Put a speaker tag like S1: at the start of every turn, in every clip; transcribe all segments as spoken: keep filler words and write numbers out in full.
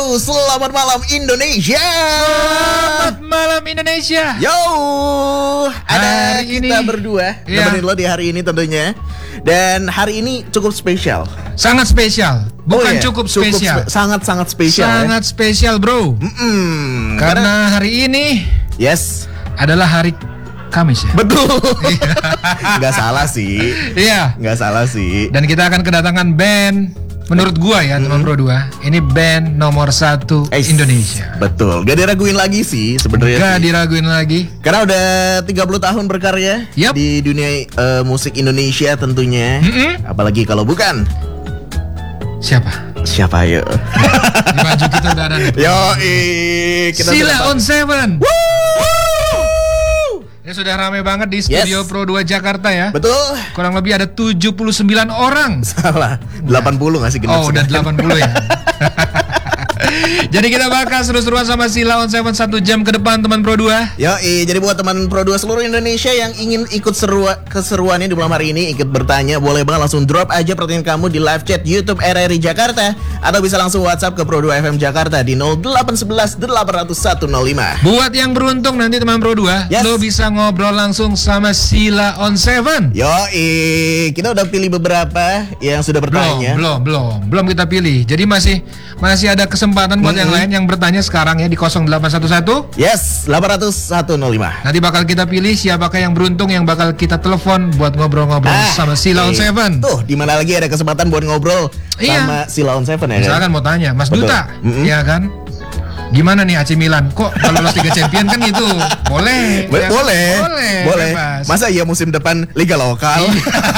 S1: Yo, selamat malam Indonesia.
S2: Selamat malam Indonesia.
S1: Yo, ada
S2: hari
S1: kita
S2: ini,
S1: berdua
S2: ya.
S1: nemenin lo di hari ini tentunya. Dan hari ini cukup spesial.
S2: Sangat spesial. Bukan
S1: Oh, iya.
S2: cukup spesial.
S1: spe- Sangat-sangat spesial.
S2: Sangat
S1: ya?
S2: spesial, bro.
S1: Mm-mm,
S2: Karena hari ini
S1: yes,
S2: adalah hari Kamis ya.
S1: betul. Nggak salah sih.
S2: Iya.
S1: Nggak salah sih.
S2: Dan kita akan kedatangan band. Menurut gua ya, teman Pro dua, ini band nomor satu
S1: Eish,
S2: Indonesia.
S1: Betul. Gak diraguin lagi sih sebenarnya.
S2: Gak
S1: sih.
S2: diraguin lagi.
S1: Karena udah tiga puluh tahun berkarya
S2: Yup.
S1: di dunia eh, musik Indonesia tentunya.
S2: Mm-mm.
S1: Apalagi kalau bukan
S2: Siapa?
S1: siapa ya?
S2: Di baju kita udah ada nih.
S1: Yo, kita
S2: Sila
S1: sudah-
S2: on Seven.
S1: Woo!
S2: Ini sudah ramai banget di studio
S1: Yes.
S2: Pro dua Jakarta ya.
S1: Betul.
S2: Kurang lebih ada tujuh puluh sembilan orang.
S1: Salah. delapan puluh nggak sih genap
S2: Oh, udah
S1: sekarang?
S2: delapan puluh ya. Jadi kita bakal seru-seruan sama Sila on Seven satu jam ke depan teman Pro dua.
S1: Yo, jadi buat teman Pro dua seluruh Indonesia yang ingin ikut serua, keseruannya di malam hari ini, ikut bertanya, boleh banget langsung drop aja pertanyaan kamu di live chat YouTube R R I Jakarta, atau bisa langsung WhatsApp ke Pro dua F M Jakarta di nol delapan satu satu delapan nol satu nol lima.
S2: Buat yang beruntung nanti teman Pro dua,
S1: Yes.
S2: lo bisa ngobrol langsung sama Sila on Seven.
S1: Yo, kita udah pilih beberapa yang sudah
S2: Belum,
S1: bertanya.
S2: belum, belum, belum kita pilih. Jadi masih masih ada kesempatan buat yang lain yang bertanya sekarang ya di nol delapan satu satu.
S1: Yes, delapan nol satu nol lima.
S2: Nanti bakal kita pilih siapakah yang beruntung yang bakal kita telepon buat ngobrol-ngobrol
S1: Ah,
S2: sama Sila on
S1: eh,
S2: Seven.
S1: Tuh, di mana lagi ada kesempatan buat ngobrol
S2: Iya.
S1: sama Sila on Seven ya kan?
S2: Misalkan mau tanya, Mas
S1: Betul.
S2: Duta,
S1: Mm-mm.
S2: ya kan? Gimana nih A C Milan? Kok kalau lolos Liga Champion kan gitu? Boleh.
S1: Bo-
S2: ya kan?
S1: boleh,
S2: Boleh.
S1: boleh.
S2: bebas.
S1: Masa iya musim depan Liga Lokal?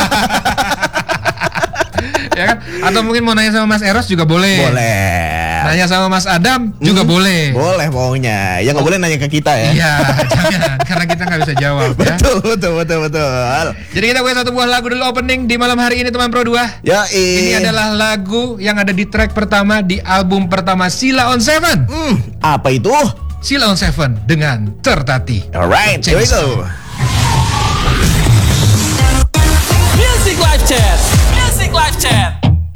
S2: Ya kan? Atau mungkin mau nanya sama Mas Eros juga boleh.
S1: Boleh.
S2: Nanya sama Mas Adam juga
S1: Hmm,
S2: boleh.
S1: Boleh pokoknya. Ya nggak boleh nanya ke kita ya.
S2: Iya, jangan karena kita nggak bisa jawab ya.
S1: Betul, betul, betul, betul.
S2: Jadi kita punya satu buah lagu dulu opening di malam hari ini teman Pro dua.
S1: Ya,
S2: Ini adalah lagu yang ada di track pertama di album pertama Sila on Seven.
S1: Hmm, apa itu?
S2: Sila on Seven dengan Tertati.
S1: Alright, here we go.
S3: Music Live Chat. Music Live Chat.